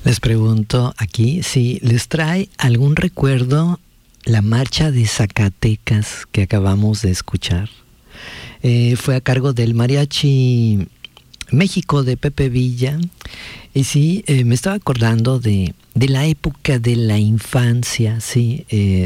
Les pregunto aquí si les trae algún recuerdo la marcha de Zacatecas que acabamos de escuchar. Fue a cargo del Mariachi México de Pepe Villa. Y sí, me estaba acordando de la época de la infancia, sí,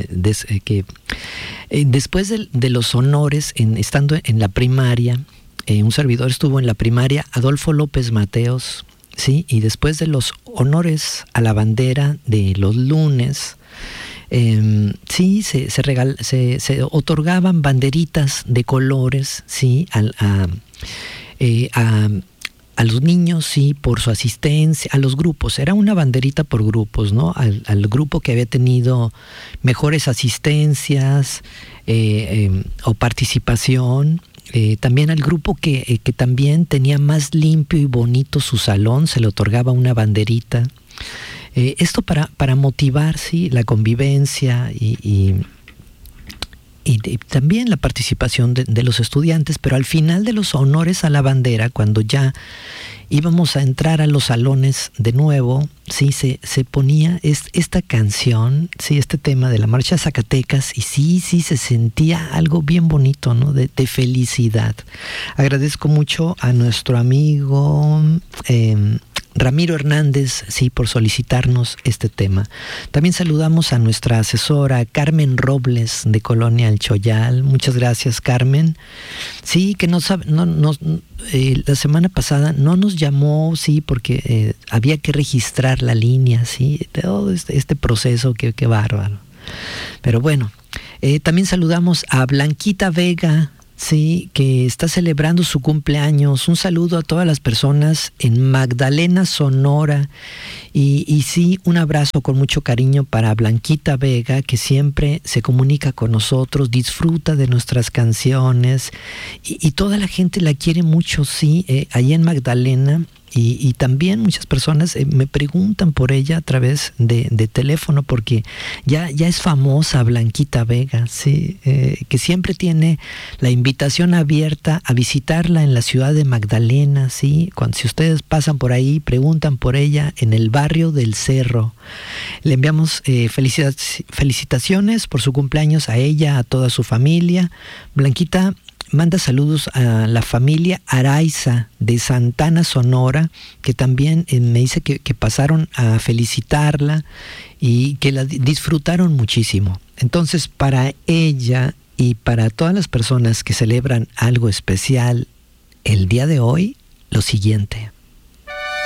después de los honores, estando en la primaria, un servidor estuvo en la primaria, Adolfo López Mateos, sí, y después de los honores a la bandera de los lunes, sí, se otorgaban banderitas de colores, sí, a los niños, sí, por su asistencia, a los grupos. Era una banderita por grupos, ¿no? Al grupo que había tenido mejores asistencias o participación. También al grupo que también tenía más limpio y bonito su salón, se le otorgaba una banderita. Esto para motivar, sí, la convivencia y también la participación de los estudiantes, pero al final de los honores a la bandera, cuando ya íbamos a entrar a los salones de nuevo, sí, se ponía esta canción, sí, este tema de la marcha Zacatecas, y sí, se sentía algo bien bonito, ¿no? De felicidad. Agradezco mucho a nuestro amigo Ramiro Hernández, sí, por solicitarnos este tema. También saludamos a nuestra asesora Carmen Robles de Colonia El Choyal. Muchas gracias, Carmen. Sí, que la semana pasada no nos llamó, sí, porque había que registrar la línea, sí, todo este proceso, qué bárbaro. Pero bueno, también saludamos a Blanquita Vega, sí, que está celebrando su cumpleaños. Un saludo a todas las personas en Magdalena, Sonora. Y sí, un abrazo con mucho cariño para Blanquita Vega, que siempre se comunica con nosotros, disfruta de nuestras canciones. Y toda la gente la quiere mucho, sí, allí en Magdalena. Y también muchas personas me preguntan por ella a través de teléfono, porque ya es famosa Blanquita Vega, sí, que siempre tiene la invitación abierta a visitarla en la ciudad de Magdalena, sí. Si ustedes pasan por ahí, preguntan por ella en el barrio del Cerro. Le enviamos felicitaciones por su cumpleaños a ella, a toda su familia. Blanquita manda saludos a la familia Araiza de Santana, Sonora, que también me dice que pasaron a felicitarla y que la disfrutaron muchísimo. Entonces, para ella y para todas las personas que celebran algo especial el día de hoy, lo siguiente.